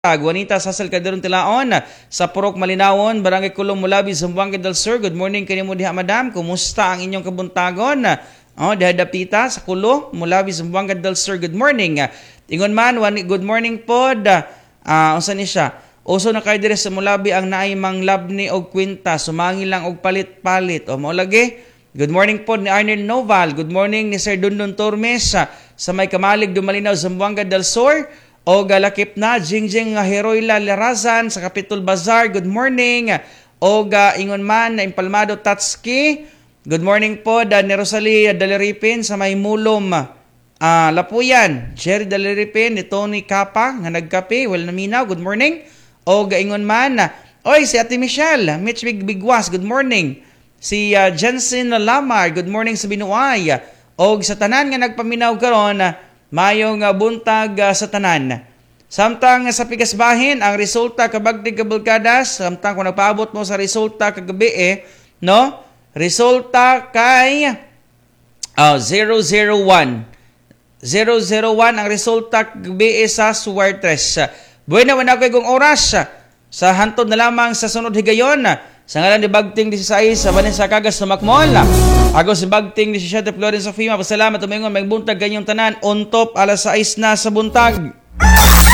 Juanita Sasal Calderon Tilaon sa Purok Malinawon, Barangay Kulong Mulabi, Zamboanga del Sur. Good morning kanimo diha madam. Kumusta ang inyong kabuntagon? Diha dapita sa Kulong Mulabi, Zamboanga del Sur. Good morning. Ingon man, good morning pod. Unsa ni siya? Uso na kay dire sa Mulabi ang naay mang labni og kwinta, sumangi lang og palit-palit. O mao lagi. Good morning pod ni Arnel Noval. Good morning ni Sir Dundon Tormes sa May Kamalig, Dumalinaw, Zamboanga del Sur. O galakip na Jingjing Heroyla Lerazan sa Capitol Bazaar. Good morning. O ingon man na Impalmado Tatski. Good morning po ni Rosalie Daleripin sa May Mulom Lapuyan. Jerry Daleripin ni Tony Kapa nga nagkape. Well naminaw. Good morning. O ingon man oy si Ate Michelle Mitch Bigwas. Good morning. Si Jensen Lamar. Good morning sa Binuay. O sa tanan nga nagpaminaw karon mayong buntag sa tanan. Samtang sa Pigasbahin, ang resulta kabagdig kabulkadas, samtang kung nagpaabot mo sa resulta kagabi no? Resulta kay 001. 001 ang resulta kagabi sa Suertes. Buena wala ko igong oras sa hantod na lamang sa sunod higayon. Sa ngalan ni Bagting 16 sa Vanessa Cagas sa Macmol. Ako si Bagting 17 Florence Sofima. Pasalamat umingon may buntag ganyong tanan. On top alas 6 na sa buntag.